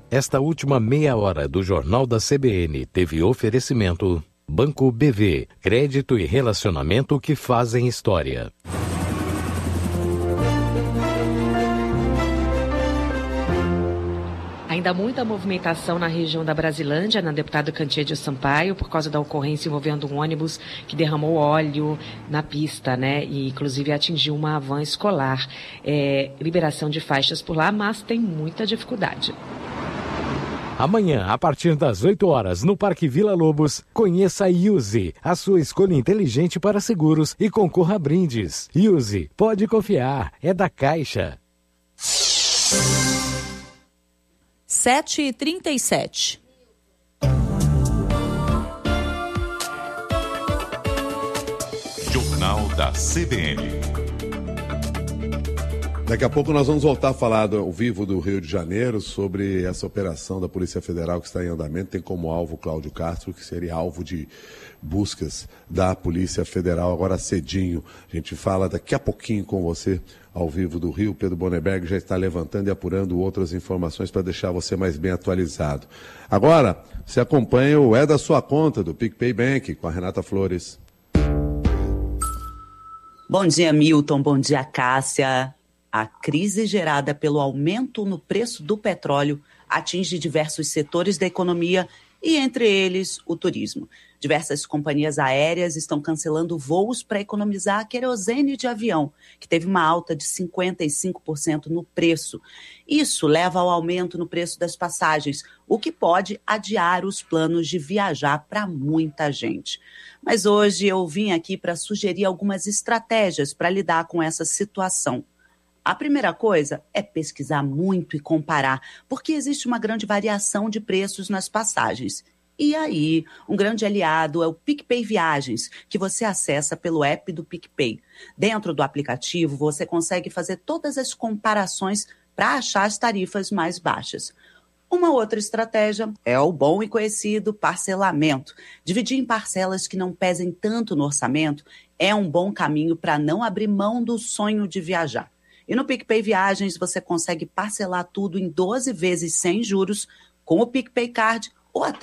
Esta última meia hora do Jornal da CBN teve oferecimento Banco BV, crédito e relacionamento que fazem história. Ainda muita movimentação na região da Brasilândia, na deputada Cantiede Sampaio, por causa da ocorrência envolvendo um ônibus que derramou óleo na pista, né? E inclusive atingiu uma van escolar. Liberação de faixas por lá, mas tem muita dificuldade. Amanhã, a partir das 8 horas, no Parque Vila Lobos, conheça a Yuzi, a sua escolha inteligente para seguros, e concorra a brindes. Yuzi, pode confiar, é da Caixa. 7h37. Jornal da CBN. Daqui a pouco nós vamos voltar a falar ao vivo do Rio de Janeiro sobre essa operação da Polícia Federal que está em andamento. Tem como alvo Cláudio Castro, que seria alvo de buscas da Polícia Federal agora cedinho. A gente fala daqui a pouquinho com você ao vivo do Rio. Pedro Boneberg já está levantando e apurando outras informações para deixar você mais bem atualizado. Agora, você acompanha o É da Sua Conta, do PicPay Bank, com a Renata Flores. Bom dia, Milton. Bom dia, Cássia. A crise gerada pelo aumento no preço do petróleo atinge diversos setores da economia e, entre eles, o turismo. Diversas companhias aéreas estão cancelando voos para economizar querosene de avião, que teve uma alta de 55% no preço. Isso leva ao aumento no preço das passagens, o que pode adiar os planos de viajar para muita gente. Mas hoje eu vim aqui para sugerir algumas estratégias para lidar com essa situação. A primeira coisa é pesquisar muito e comparar, porque existe uma grande variação de preços nas passagens. E aí, um grande aliado é o PicPay Viagens, que você acessa pelo app do PicPay. Dentro do aplicativo, você consegue fazer todas as comparações para achar as tarifas mais baixas. Uma outra estratégia é o bom e conhecido parcelamento. Dividir em parcelas que não pesem tanto no orçamento é um bom caminho para não abrir mão do sonho de viajar. E no PicPay Viagens você consegue parcelar tudo em 12 vezes sem juros, com o PicPay Card ou até